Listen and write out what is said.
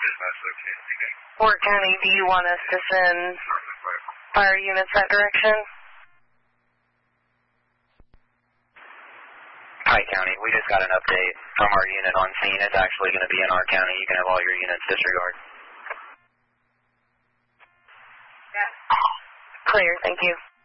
Fort County, do you want us to send fire units that direction? Pike County, we just got an update from our unit on scene. It's actually going to be in our county. You can have all your units disregard. Clear, thank you.